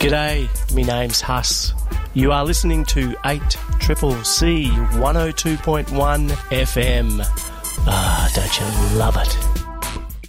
G'day, me name's Huss. You are listening to 8CCC 102.1 FM. Ah, don't you love it?